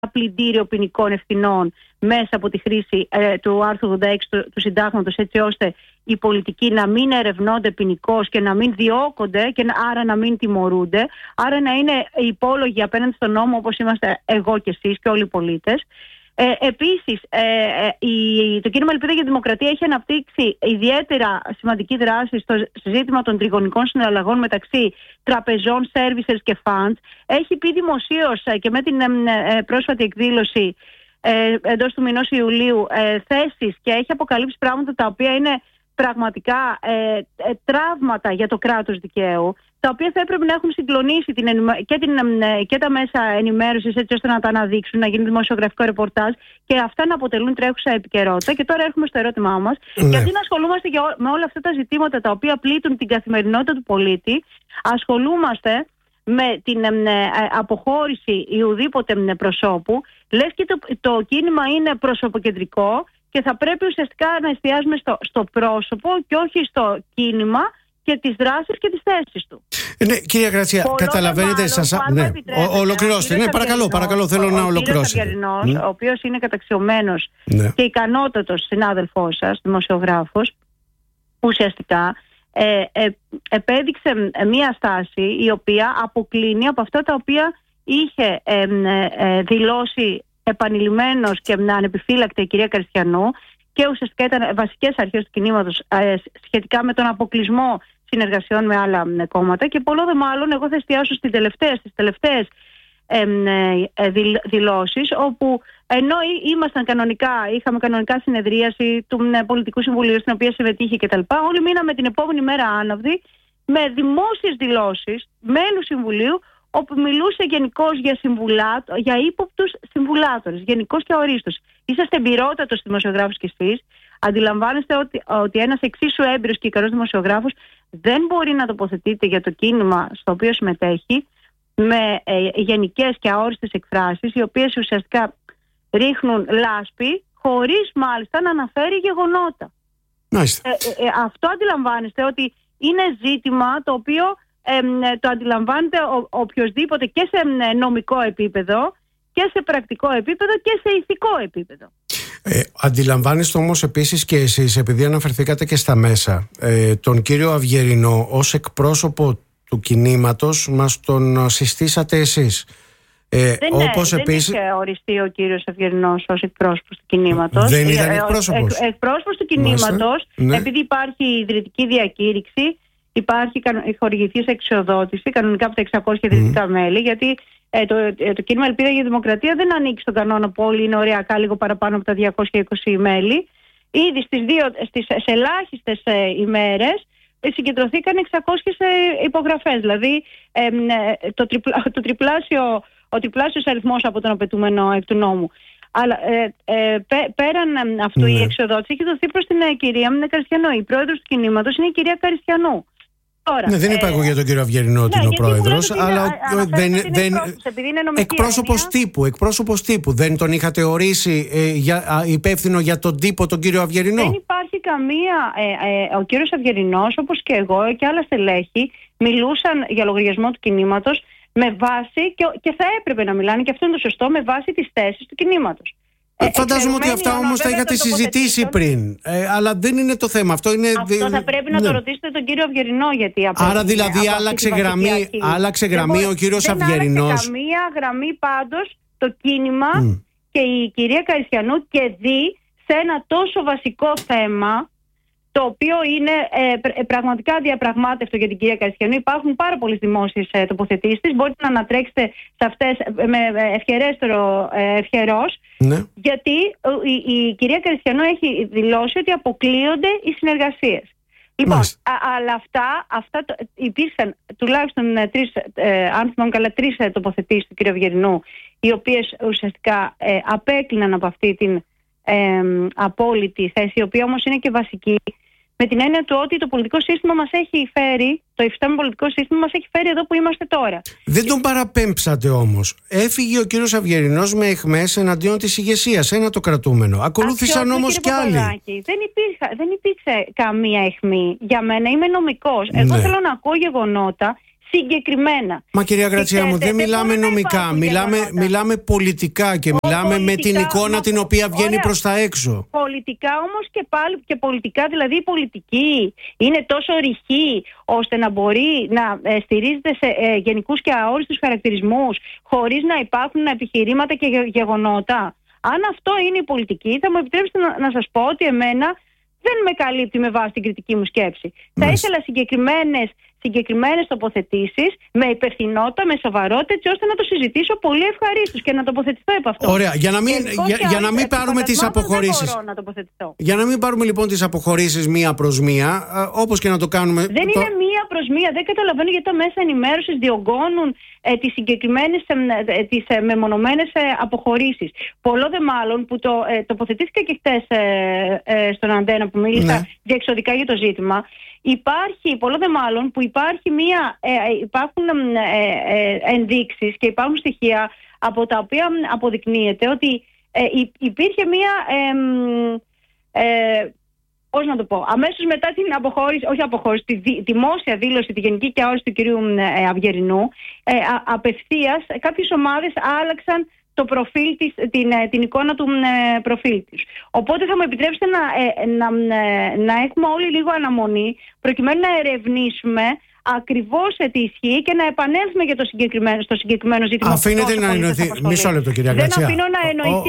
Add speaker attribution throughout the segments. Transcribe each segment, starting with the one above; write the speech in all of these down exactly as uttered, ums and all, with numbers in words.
Speaker 1: πλυντήριο ποινικών ευθυνών μέσα από τη χρήση ε, του άρθρου ογδόντα έξι του, του Συντάγματος, έτσι ώστε οι πολιτικοί να μην ερευνώνται ποινικώς και να μην διώκονται και να, άρα να μην τιμωρούνται, άρα να είναι υπόλογοι απέναντι στον νόμο όπως είμαστε εγώ και εσείς και όλοι οι πολίτες. Ε, επίσης, ε, ε, η, το κίνημα Ελπίδα για Δημοκρατία έχει αναπτύξει ιδιαίτερα σημαντική δράση στο ζήτημα των τριγωνικών συναλλαγών μεταξύ τραπεζών, services και funds. Έχει πει δημοσίως ε, και με την ε, ε, πρόσφατη εκδήλωση ε, εντός του μηνός Ιουλίου ε, θέσεις και έχει αποκαλύψει πράγματα τα οποία είναι πραγματικά ε, ε, τραύματα για το κράτος δικαίου, τα οποία θα έπρεπε να έχουν συγκλονίσει την ενημε... και, την, ε, και τα μέσα ενημέρωσης, έτσι ώστε να τα αναδείξουν, να γίνει δημοσιογραφικό ρεπορτάζ και αυτά να αποτελούν τρέχουσα επικαιρότητα. Και τώρα έρχομαι στο ερώτημά μας. Ναι. Γιατί να ασχολούμαστε για, με όλα αυτά τα ζητήματα τα οποία πλήττουν την καθημερινότητα του πολίτη, ασχολούμαστε με την ε, αποχώρηση ή ουδήποτε προσώπου, λες και το, το κίνημα είναι προσωποκεντρικό και θα πρέπει ουσιαστικά να εστιάζουμε στο, στο πρόσωπο και όχι στο κίνημα και τις δράσεις και τις θέσεις του.
Speaker 2: Ναι, κυρία Γκρατσία, καταλαβαίνετε σας... Ναι, ολοκληρώστε. Ναι, παρακαλώ, παρακαλώ, θέλω να ολοκληρώσετε. Ο κύριος Αυγερινός,
Speaker 1: mm. ο οποίος είναι καταξιωμένος
Speaker 2: ναι.
Speaker 1: και ικανότατος συνάδελφός σας, δημοσιογράφος, ουσιαστικά ε, ε, επέδειξε μία στάση η οποία αποκλίνει από αυτά τα οποία είχε ε, ε, δηλώσει επανειλημμένος και ανεπιφύλακτα η κυρία Καριστιανού και ουσιαστικά ήταν βασικές αρχές του κινήματος ε, σχετικά με τον αποκλεισμό συνεργασιών με άλλα κόμματα και πολλό δε μάλλον εγώ θα εστιάσω στις τελευταίες, στις τελευταίες ε, ε, δηλώσεις όπου ενώ ήμασταν κανονικά, είχαμε κανονικά συνεδρίαση του ε, Πολιτικού Συμβουλίου στην οποία συμμετείχε κτλ. Όλοι μείναμε την επόμενη μέρα άναυδοι με δημόσιες δηλώσεις μέλους Συμβουλίου όπου μιλούσε γενικώς για, για ύποπτους συμβουλάτορες, γενικώς και αορίστως. Είσαστε εμπειρότατος δημοσιογράφος κι εσείς. Αντιλαμβάνεστε ότι, ότι ένας εξίσου έμπειρος και ικανός δημοσιογράφος δεν μπορεί να τοποθετείται για το κίνημα στο οποίο συμμετέχει με ε, γενικές και αόριστες εκφράσεις, οι οποίες ουσιαστικά ρίχνουν λάσπη, χωρίς μάλιστα να αναφέρει γεγονότα. Ε, ε, ε, αυτό αντιλαμβάνεστε ότι είναι ζήτημα το οποίο Ε, το αντιλαμβάνεται ο, οποιοσδήποτε και σε νομικό επίπεδο και σε πρακτικό επίπεδο και σε ηθικό επίπεδο.
Speaker 2: Ε, αντιλαμβάνεστε όμως επίσης και εσείς, επειδή αναφερθήκατε και στα μέσα, ε, τον κύριο Αυγερινό ως εκπρόσωπο του κινήματος μας τον συστήσατε εσείς. Ε,
Speaker 1: δεν
Speaker 2: όπως
Speaker 1: δεν
Speaker 2: επίσης...
Speaker 1: είχε οριστεί ο κύριος Αυγερινός ως εκπρόσωπος του κινήματος.
Speaker 2: Δεν ήταν εκπρόσωπος.
Speaker 1: Εκ, εκπρόσωπος του κινήματος, ναι. Επειδή υπάρχει ιδρυτική διακήρυξη, υπάρχει χορηγηθής εξοδότηση κανονικά από τα εξακόσια ιδρυτικά mm. μέλη, γιατί ε, το, ε, το κίνημα Ελπίδα για Δημοκρατία δεν ανήκει στον κανόνα που όλοι είναι ωριακά λίγο παραπάνω από τα διακόσια είκοσι μέλη. Ήδη στις, δύο, στις σε ελάχιστες ε, ημέρες ε, συγκεντρωθήκαν εξακόσιες ε, υπογραφές. Δηλαδή ε, ε, το, τριπλά, το τριπλάσιο, ο τριπλάσιος αριθμός από τον απαιτούμενο εκ του νόμου. Αλλά ε, ε, πέ, πέραν ε, αυτού mm. η εξοδότηση έχει δοθεί προς την ε, κυρία Καριστιανού. Η πρόεδρος του κινήματος είναι η κυρία Καριστιανού. Τώρα,
Speaker 2: ναι, δεν είπα εγώ ε, για τον κύριο Αυγερινό ότι
Speaker 1: ναι,
Speaker 2: είναι ο πρόεδρος, αλλά
Speaker 1: είναι,
Speaker 2: δεν, δεν, εκπρόσωπος τύπου, εκπρόσωπος τύπου. Δεν τον είχατε ορίσει ε, για, α, υπεύθυνο για τον τύπο τον κύριο Αυγερινό?
Speaker 1: Δεν υπάρχει καμία. Ε, ε, ο κύριος Αυγερινός, όπως και εγώ και άλλα στελέχη, μιλούσαν για λογαριασμό του κινήματος με βάση, και, και θα έπρεπε να μιλάνε, και αυτό είναι το σωστό, με βάση τις θέσεις του κινήματος.
Speaker 2: Ε, Φαντάζομαι ότι αυτά όμως τα είχατε συζητήσει πριν. Ε, αλλά δεν είναι το θέμα. Αυτό, είναι...
Speaker 1: αυτό θα πρέπει να ναι. το ρωτήσετε τον κύριο Αυγερινό. Γιατί
Speaker 2: άρα δηλαδή άλλαξε γραμμή, άλλαξε γραμμή ο κύριος Αυγερινός.
Speaker 1: Δεν άλλαξε καμία γραμμή πάντως το κίνημα mm. και η κυρία Καριστιανού, και δει σε ένα τόσο βασικό θέμα, το οποίο είναι ε, πραγματικά διαπραγμάτευτο για την κυρία Καριστιανού. Υπάρχουν πάρα πολλές δημόσιες ε, τοποθετήσεις. Μπορείτε να ανατρέξετε σε αυτές με ευχερέστερο ε, ευχερός.
Speaker 2: Ναι.
Speaker 1: Γιατί η, η κυρία Καριστιανού έχει δηλώσει ότι αποκλείονται οι συνεργασίες. Λοιπόν, α, αλλά αυτά, αυτά το, υπήρξαν τουλάχιστον ε, τρεις, ε, αν θυμάμαι καλά, τρεις ε, τοποθετήσεις του κυρίου Αυγερινού, οι οποίες ουσιαστικά ε, απέκλειναν από αυτή την ε, απόλυτη θέση, η οποία όμως είναι και βασική, με την έννοια του ότι το πολιτικό σύστημα μας έχει φέρει, το υφιστάμενο πολιτικό σύστημα μας έχει φέρει εδώ που είμαστε τώρα.
Speaker 2: Δεν τον παραπέμψατε όμως. Έφυγε ο κύριος Αυγερινός με αιχμές εναντίον της ηγεσίας, ένα το κρατούμενο. Ακολούθησαν όμως κι άλλοι.
Speaker 1: Δεν, υπήρχε, δεν υπήρξε καμία αιχμή. Για μένα, είμαι νομικός. Εγώ ναι. θέλω να ακούω γεγονότα συγκεκριμένα.
Speaker 2: Μα κυρία Γρατσία μου, δεν μιλάμε νομικά, μιλάμε, μιλάμε πολιτικά και μιλάμε πολιτικά, με την εικόνα μα, την οποία βγαίνει ωραία, προς τα έξω.
Speaker 1: Πολιτικά όμως και πάλι και πολιτικά, δηλαδή η πολιτική είναι τόσο ρηχή ώστε να μπορεί να ε, στηρίζεται σε ε, γενικούς και αόριστους χαρακτηρισμούς χωρίς να υπάρχουν επιχειρήματα και γε, γεγονότα. Αν αυτό είναι η πολιτική, θα μου επιτρέψετε να, να σας πω ότι εμένα δεν με καλύπτει με βάση την κριτική μου σκέψη. Μάλιστα. Θα ήθελα συγκεκριμένες, συγκεκριμένες τοποθετήσεις με υπευθυνότητα, με σοβαρότητα, έτσι ώστε να το συζητήσω πολύ ευχαρίστως και να τοποθετηθώ επ' αυτό.
Speaker 2: Ωραία, για να μην, για, για να μην πάρουμε τις αποχωρήσεις.
Speaker 1: Δεν μπορώ να τοποθετηθώ.
Speaker 2: Για να μην πάρουμε λοιπόν τις αποχωρήσεις μία προς μία, όπως και να το κάνουμε.
Speaker 1: Δεν το... είναι μία προς μία. Δεν καταλαβαίνω γιατί τα μέσα ενημέρωσης διωγγώνουν ε, τις συγκεκριμένες, ε, τις ε, μεμονωμένες ε, αποχωρήσεις. Πολλό δε μάλλον που το ε, τοποθετήθηκα και χτες ε, ε, στον Αντένα που μίλησα ναι. διεξοδικά για το ζήτημα. Υπάρχει, πολλό δε μάλλον, που υπάρχει μία, ε, υπάρχουν ε, ε, ενδείξεις και υπάρχουν στοιχεία από τα οποία αποδεικνύεται ότι ε, υπήρχε μία, ε, ε, πώς να το πω, αμέσως μετά την αποχώρηση, όχι αποχώρηση, τη δη, δημόσια δήλωση, τη γενική και αόριστη του κυρίου ε, Αυγερινού, ε, α, απευθείας κάποιες ομάδες άλλαξαν το προφίλ της, την, την εικόνα του ε, προφίλ της. Οπότε θα μου επιτρέψετε να, ε, να, ε, να έχουμε όλοι λίγο αναμονή προκειμένου να ερευνήσουμε ακριβώς τι ισχύει και να επανέλθουμε για το συγκεκριμένο, στο συγκεκριμένο ζήτημα.
Speaker 2: Αφήνετε να εννοηθεί. Μισό λεπτό, κυρία Γρατσία.
Speaker 1: Δεν αφήνω να εννοηθεί.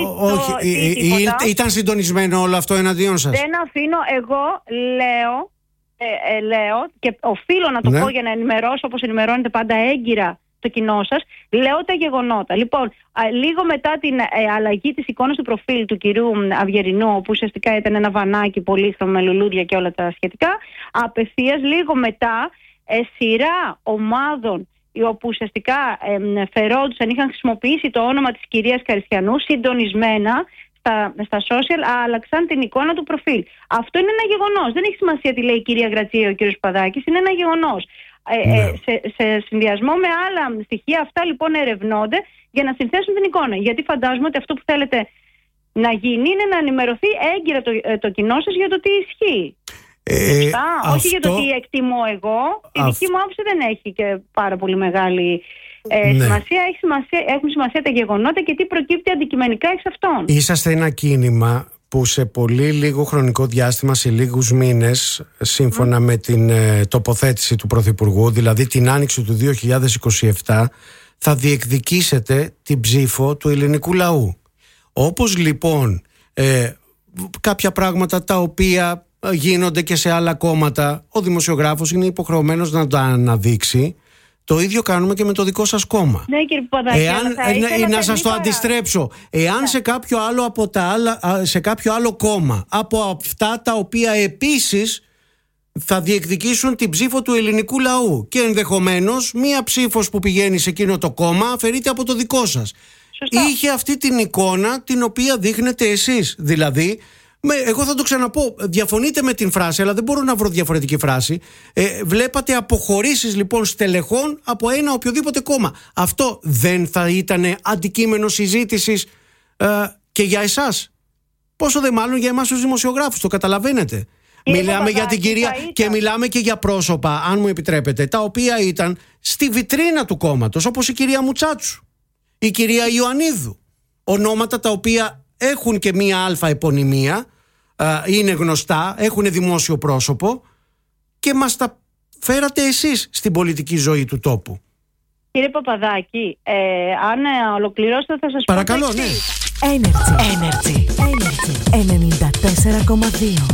Speaker 2: Όχι, ήταν συντονισμένο όλο αυτό εναντίον σας.
Speaker 1: Δεν αφήνω. Εγώ λέω, ε, ε, λέω και οφείλω να το ναι. πω για να ενημερώσω όπως ενημερώνετε πάντα έγκυρα το κοινό σας, λέω τα γεγονότα. Λοιπόν, α, λίγο μετά την ε, αλλαγή της εικόνας του προφίλ του κυρίου Αυγερινού, όπου ουσιαστικά ήταν ένα βανάκι πολύχρωμο με λουλούδια και όλα τα σχετικά, απευθείας λίγο μετά ε, σειρά ομάδων όπου ουσιαστικά ε, φερόντουσαν, είχαν χρησιμοποιήσει το όνομα της κυρίας Καριστιανού συντονισμένα στα, στα social, άλλαξαν την εικόνα του προφίλ. Αυτό είναι ένα γεγονός. Δεν έχει σημασία τι λέει η κυρία Γρατσία ή ο κύριος Παδάκης, είναι ένα γεγονός. Ε, ναι. ε, σε, σε συνδυασμό με άλλα στοιχεία, αυτά λοιπόν ερευνώνται για να συνθέσουν την εικόνα. Γιατί φαντάζομαι ότι αυτό που θέλετε να γίνει είναι να ενημερωθεί έγκυρα το, το κοινό σας για το τι ισχύει.
Speaker 2: Ε, αυτό...
Speaker 1: Όχι για το τι εκτιμώ εγώ. Η αυ... δική μου άποψη δεν έχει και πάρα πολύ μεγάλη ε, ναι. σημασία. Έχει σημασία. Έχουν σημασία τα γεγονότα και τι προκύπτει αντικειμενικά εξ αυτών.
Speaker 2: Είσαστε ένα κίνημα που σε πολύ λίγο χρονικό διάστημα, σε λίγους μήνες, σύμφωνα mm. με την ε, τοποθέτηση του Πρωθυπουργού, δηλαδή την άνοιξη του δύο χιλιάδες είκοσι επτά, θα διεκδικήσετε την ψήφο του ελληνικού λαού. Όπως λοιπόν ε, κάποια πράγματα τα οποία γίνονται και σε άλλα κόμματα, ο δημοσιογράφος είναι υποχρεωμένος να τα αναδείξει. Το ίδιο κάνουμε και με το δικό σας κόμμα.
Speaker 1: Ναι, κύριε Παπαδάκη,
Speaker 2: Εάν, ε, να σας το αντιστρέψω. Εάν yeah. σε, κάποιο άλλο από τα άλλα, σε κάποιο άλλο κόμμα, από αυτά τα οποία επίσης θα διεκδικήσουν την ψήφο του ελληνικού λαού και ενδεχομένως μία ψήφος που πηγαίνει σε εκείνο το κόμμα αφαιρείται από το δικό σας. Σωστά. Είχε αυτή την εικόνα την οποία δείχνετε εσείς. Δηλαδή, με, εγώ θα το ξαναπώ, διαφωνείτε με την φράση, αλλά δεν μπορώ να βρω διαφορετική φράση. Ε, βλέπατε αποχωρήσεις λοιπόν στελεχών από ένα οποιοδήποτε κόμμα. Αυτό δεν θα ήταν αντικείμενο συζήτησης ε, και για εσάς? Πόσο δε μάλλον για εμάς τους δημοσιογράφους, το καταλαβαίνετε. Μιλάμε Παπαδάκη, για την κυρία και μιλάμε και για πρόσωπα, αν μου επιτρέπετε, τα οποία ήταν στη βιτρίνα του κόμματος, όπως η κυρία Μουτσάτσου, η κυρία Ιωαννίδου. Ονόματα τα οποία έχουν και μία αλφα επωνυμία, είναι γνωστά, έχουν δημόσιο πρόσωπο και μας τα φέρατε εσείς στην πολιτική ζωή του τόπου.
Speaker 1: Κύριε Παπαδάκη, ε, αν ολοκληρώσετε θα σας
Speaker 2: Παρακαλώ,
Speaker 1: πω.
Speaker 2: Παρακαλώ, ναι.
Speaker 3: Energy, Energy, Energy ενενήντα τέσσερα κόμμα δύο.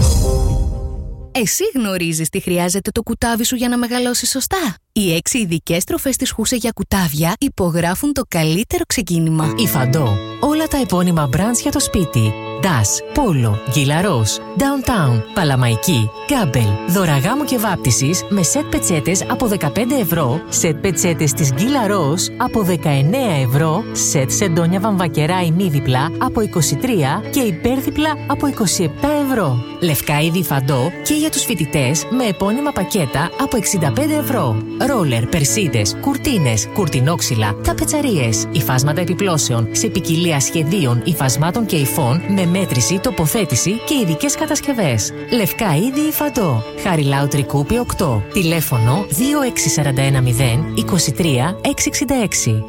Speaker 3: Εσύ γνωρίζεις τι χρειάζεται το κουτάβι σου για να μεγαλώσει σωστά? Οι έξι ειδικές τροφές της Χούσε για κουτάβια υπογράφουν το καλύτερο ξεκίνημα.
Speaker 4: Η Φαντό. Όλα τα επώνυμα brands για το σπίτι. Das, Polo, Γκυλαρός, Downtown, Παλαμαϊκή, Γκάμπελ. Δώρα γάμου και βάπτισης με σετ πετσέτες από δεκαπέντε ευρώ, σετ πετσέτες της Γκυλαρός από δεκαεννέα ευρώ, σετ σεντόνια βαμβακερά ημίδιπλα από είκοσι τρία και υπέρδιπλα από είκοσι επτά ευρώ. Λευκά είδη Φαντό και για τους φοιτητές με επώνυμα πακέτα από εξήντα πέντε ευρώ. Ρόλερ, περσίδες, κουρτίνες, κουρτινόξυλα, ταπετσαρίες, υφάσματα επιπλώσεων σε ποικιλία σχεδίων, υφασμάτων και υφών με με μέτρηση, τοποθέτηση και ειδικές κατασκευές. Λευκά είδη Υφαντό. Χαριλάου Τρικούπη οκτώ. Τηλέφωνο δύο έξι τέσσερα ένα μηδέν δύο τρία έξι έξι έξι.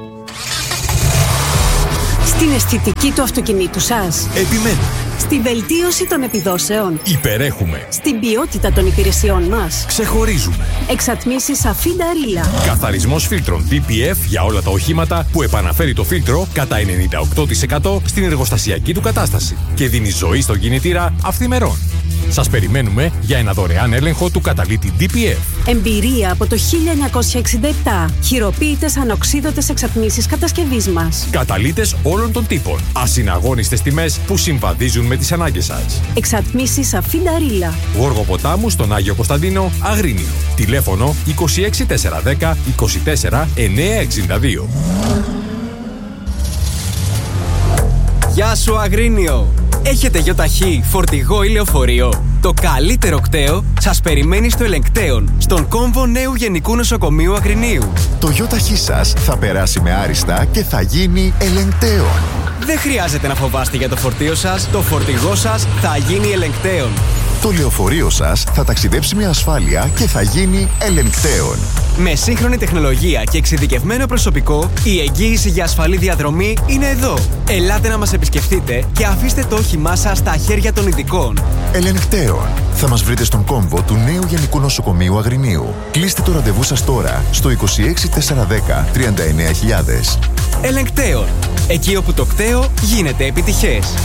Speaker 5: Στην αισθητική του αυτοκινήτου σας.
Speaker 6: Επιμένουμε.
Speaker 5: Στη βελτίωση των επιδόσεων.
Speaker 6: Υπερέχουμε.
Speaker 5: Στην ποιότητα των υπηρεσιών μας.
Speaker 6: Ξεχωρίζουμε.
Speaker 5: Εξατμίσεις Αφίντα-Ρίλα.
Speaker 6: Καθαρισμός φίλτρων ντι πι εφ για όλα τα οχήματα που επαναφέρει το φίλτρο κατά ενενήντα οκτώ τοις εκατό στην εργοστασιακή του κατάσταση και δίνει ζωή στον κινητήρα αυθημερών. Σας περιμένουμε για ένα δωρεάν έλεγχο του καταλύτη ντι πι εφ.
Speaker 5: Εμπειρία από το χίλια εννιακόσια εξήντα επτά. Χειροποίητες ανοξίδωτες εξατμίσεις κατασκευής μας.
Speaker 6: Καταλύτες όλων των τύπων. Ασυναγώνιστες τιμές που συμβαδίζουν με τις ανάγκες σας.
Speaker 5: Εξατμίσεις Αφίντα-Ρίλα.
Speaker 6: Γόργο Ποτάμου στον Άγιο Κωνσταντίνο, Αγρίνιο. Τηλέφωνο είκοσι έξι τετρακόσια δέκα είκοσι τέσσερα εννιακόσια εξήντα δύο.
Speaker 7: Γεια σου Αγρίνιο! Έχετε γιοταχή, φορτηγό ή λεωφορείο? Το καλύτερο κταίο σας περιμένει στο Ελεγκτέον, στον κόμβο νέου Γενικού Νοσοκομείου Αγρινίου.
Speaker 8: Το γιοταχή σας θα περάσει με άριστα και θα γίνει Ελεγκτέον.
Speaker 7: Δεν χρειάζεται να φοβάστε για το φορτίο σας, το φορτηγό σας θα γίνει Ελεγκτέον.
Speaker 8: Το λεωφορείο σας θα ταξιδέψει με ασφάλεια και θα γίνει Ελεγκτέον.
Speaker 7: Με σύγχρονη τεχνολογία και εξειδικευμένο προσωπικό, η εγγύηση για ασφαλή διαδρομή είναι εδώ. Ελάτε να μας επισκεφτείτε και αφήστε το όχημά σας στα χέρια των ειδικών.
Speaker 8: Ελεγκτέον. Θα μας βρείτε στον κόμβο του νέου Γενικού Νοσοκομείου Αγρινίου. Κλείστε το ραντεβού σας τώρα στο είκοσι έξι τετρακόσια δέκα τριάντα εννέα χιλιάδες.
Speaker 7: Ελεγκτέον. Εκεί όπου το κταίο γίνεται επιτυχές.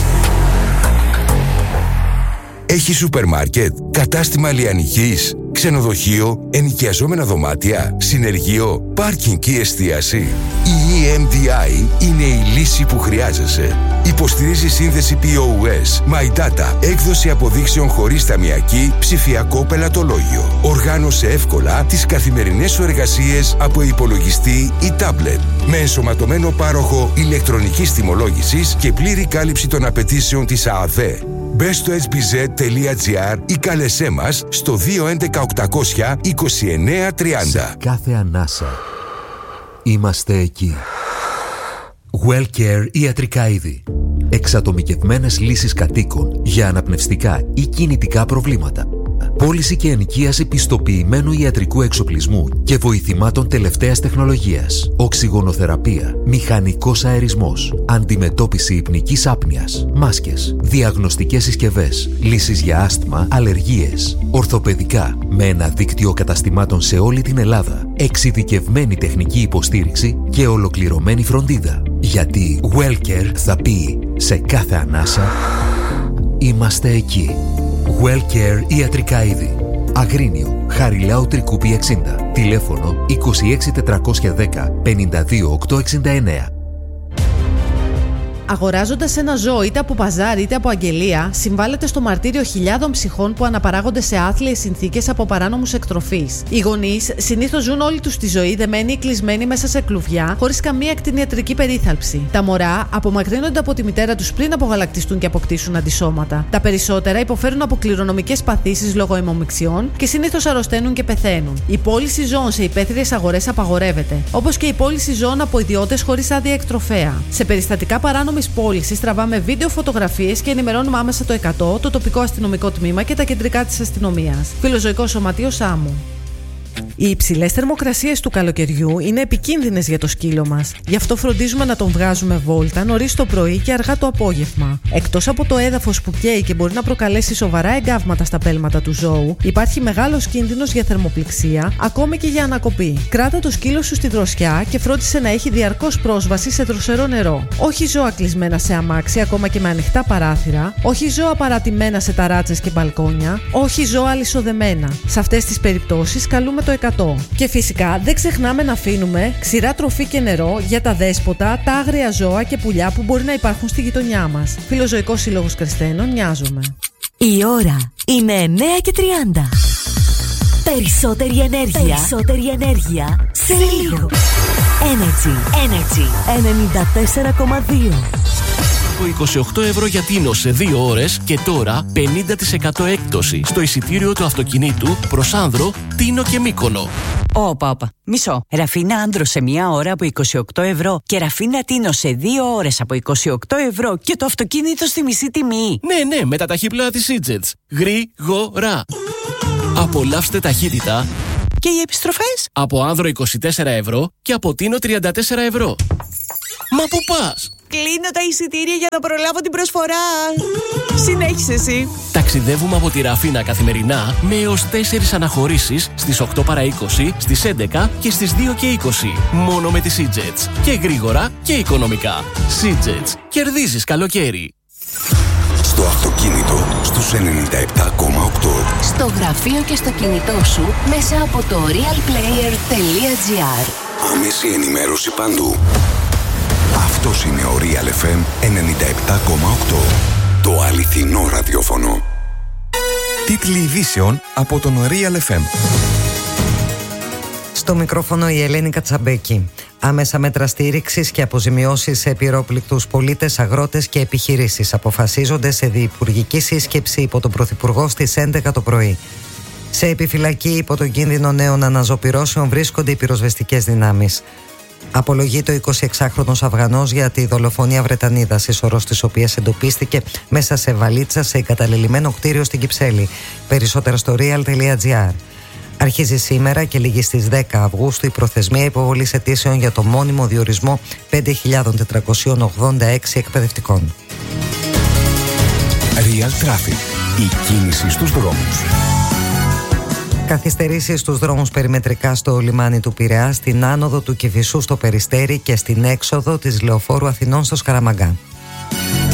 Speaker 9: Έχει σούπερ μάρκετ, κατάστημα λιανικής, ξενοδοχείο, ενοικιαζόμενα δωμάτια, συνεργείο, πάρκινγκ και εστίαση. Η ι εμ ντι άι είναι η λύση που χρειάζεσαι. Υποστηρίζει σύνδεση πι ο ες, My Data, έκδοση αποδείξεων χωρίς ταμιακή, ψηφιακό πελατολόγιο. Οργάνωσε εύκολα τις καθημερινές σου εργασίες από υπολογιστή ή τάμπλετ. Με ενσωματωμένο πάροχο ηλεκτρονικής τιμολόγησης και πλήρη κάλυψη των απαιτήσεων της ΑΑΔΕ. Μπες στο έιτς μπι ζετ τελεία τζι άρ ή κάλεσέ μας στο δύο έντεκα οκτακόσια είκοσι εννέα τριάντα.
Speaker 10: Σε κάθε ανάσα είμαστε εκεί. WellCare ιατρικά είδη. Εξατομικευμένες λύσεις κατοίκων για αναπνευστικά ή κινητικά προβλήματα. Πώληση και ενοικίαση πιστοποιημένου ιατρικού εξοπλισμού και βοηθημάτων τελευταίας τεχνολογίας. Οξυγονοθεραπεία, μηχανικός αερισμός, αντιμετώπιση υπνικής άπνοιας, μάσκες, διαγνωστικές συσκευές, λύσεις για άσθμα, αλλεργίες, ορθοπαιδικά, με ένα δίκτυο καταστημάτων σε όλη την Ελλάδα, εξειδικευμένη τεχνική υποστήριξη και ολοκληρωμένη φροντίδα. Γιατί WellCare θα πει σε κάθε ανάσα είμαστε εκεί. WellCare ιατρικά είδη. Αγρίνιο, Χαριλάου Τρικούπη εξήντα. Τηλέφωνο είκοσι έξι τετρακόσια δέκα πενήντα δύο οκτακόσια εξήντα εννέα.
Speaker 11: Αγοράζοντας ένα ζώο είτε από παζάρι είτε από αγγελία, συμβάλλεται στο μαρτύριο χιλιάδων ψυχών που αναπαράγονται σε άθλιες συνθήκες από παράνομους εκτροφείς. Οι γονείς συνήθως ζουν όλη τους τη ζωή δεμένοι ή κλεισμένοι μέσα σε κλουβιά, χωρίς καμία κτηνιατρική περίθαλψη. Τα μωρά απομακρύνονται από τη μητέρα τους πριν απογαλακτιστούν και αποκτήσουν αντισώματα. Τα περισσότερα υποφέρουν από κληρονομικές παθήσεις λόγω αιμομιξιών και συνήθως αρρωσταίνουν και πεθαίνουν. Η πώληση ζώων σε υπαίθριες αγορές απαγορεύεται, όπως και η πώληση ζώων από ιδιώτες χωρίς άδεια εκτροφέα. Σε περιστατικά παράνομης πώλησης τραβάμε βίντεο, φωτογραφίες και ενημερώνουμε άμεσα το εκατό, το τοπικό αστυνομικό τμήμα και τα κεντρικά της αστυνομίας. Φιλοζωικό Σωματείο Σάμου. Οι υψηλές θερμοκρασίες του καλοκαιριού είναι επικίνδυνες για το σκύλο μας. Γι' αυτό φροντίζουμε να τον βγάζουμε βόλτα νωρίς το πρωί και αργά το απόγευμα. Εκτός από το έδαφος που καίει και μπορεί να προκαλέσει σοβαρά εγκάβματα στα πέλματα του ζώου, υπάρχει μεγάλος κίνδυνος για θερμοπληξία, ακόμη και για ανακοπή. Κράτα το σκύλο σου στη δροσιά και φρόντισε να έχει διαρκώς πρόσβαση σε δροσερό νερό. Όχι ζώα κλεισμένα σε αμάξι, ακόμα και με ανοιχτά παράθυρα. Όχι ζώα παρατημένα σε ταράτσες και μπαλκόνια. Όχι ζώα αλυσοδεμένα. Σε αυτές τις περιπτώσεις καλούμε το εκατό. Και φυσικά δεν ξεχνάμε να αφήνουμε ξηρά τροφή και νερό για τα δέσποτα, τα άγρια ζώα και πουλιά που μπορεί να υπάρχουν στη γειτονιά μας. Φιλοζωικός Σύλλογος Κρεστένων, νοιάζομαι.
Speaker 3: Η ώρα είναι εννέα και τριάντα. Περισσότερη ενέργεια. Περισσότερη ενέργεια σε λίγο. Energy. Energy. ενενήντα τέσσερα κόμμα δύο.
Speaker 12: από είκοσι οκτώ ευρώ για Τίνο σε δύο ώρες και τώρα πενήντα τοις εκατό έκπτωση στο εισιτήριο του αυτοκινήτου προς Άνδρο, Τίνο και Μύκονο.
Speaker 13: Όπα, όπα. Μισό. Ραφίνα Άνδρο σε μία ώρα από είκοσι οκτώ ευρώ και Ραφίνα Τίνο σε δύο ώρες από είκοσι οκτώ ευρώ και το αυτοκίνητο στη μισή τιμή.
Speaker 12: Ναι, ναι, με τα ταχύπλοα της Σίτζετς. Γρήγορα. Απολαύστε ταχύτητα.
Speaker 13: Και οι επιστροφές?
Speaker 12: Από Άνδρο είκοσι τέσσερα ευρώ και από Τίνο τριάντα τέσσερα ευρώ. Μα πού πας?
Speaker 13: Κλείνω τα εισιτήρια για να προλάβω την προσφορά. Συνέχισε εσύ.
Speaker 12: Ταξιδεύουμε από τη Ραφίνα καθημερινά με έως τέσσερις αναχωρήσεις στις οκτώ παρά είκοσι, στις έντεκα και στις δύο και είκοσι. Μόνο με τη Σίτζετς. Και γρήγορα και οικονομικά. Σίτζετς. Κερδίζεις καλοκαίρι.
Speaker 9: Στο αυτοκίνητο στους ενενήντα επτά κόμμα οκτώ.
Speaker 3: Στο γραφείο και στο κινητό σου μέσα από το realplayer τελεία gr.
Speaker 9: Άμεση ενημέρωση παντού. Αυτός είναι ο Real εφ εμ ενενήντα επτά κόμμα οκτώ. Το αληθινό ραδιόφωνο.
Speaker 14: Τίτλοι ειδήσεων από τον Real εφ εμ.
Speaker 15: Στο μικρόφωνο η Ελένη Κατσαμπέκη. Άμεσα μέτρα στήριξης και αποζημιώσεις σε επιρρόπληκτους πολίτες, αγρότες και επιχειρήσεις αποφασίζονται σε διυπουργική σύσκεψη υπό τον Πρωθυπουργό στις έντεκα το πρωί. Σε επιφυλακή υπό τον κίνδυνο νέων αναζωπυρώσεων βρίσκονται οι πυροσβεστικές δυνάμεις. Απολογεί το εικοσιεξάχρονος Αφγανός για τη δολοφονία Βρετανίδας, η σωρός της οποίας εντοπίστηκε μέσα σε βαλίτσα σε εγκαταλελειμμένο κτίριο στην Κυψέλη. Περισσότερα στο real τελεία gr. Αρχίζει σήμερα και λήγει στις δέκα Αυγούστου η προθεσμία υποβολής αιτήσεων για το μόνιμο διορισμό πέντε χιλιάδες τετρακόσια ογδόντα έξι εκπαιδευτικών.
Speaker 9: Real Traffic. Η κίνηση στους δρόμους.
Speaker 15: Καθυστερήσεις στους δρόμους περιμετρικά στο λιμάνι του Πειραιά, στην άνοδο του Κηφισού στο Περιστέρι και στην έξοδο της Λεωφόρου Αθηνών στο Σκαραμαγκά.